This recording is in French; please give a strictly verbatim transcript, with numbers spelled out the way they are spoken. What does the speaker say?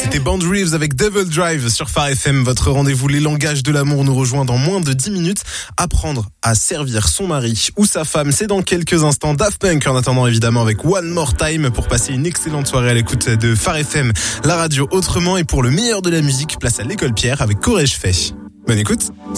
C'était Band Reeves avec Devil Drive sur Phare F M. Votre rendez-vous Les Langages de l'amour nous rejoint dans moins de dix minutes. Apprendre à servir son mari ou sa femme, c'est dans quelques instants. Daft Punk en attendant évidemment avec One More Time pour passer une excellente soirée à l'écoute de Phare F M, la radio autrement. Et pour le meilleur de la musique, place à l'École Pierre avec Corrège fait. Bonne écoute.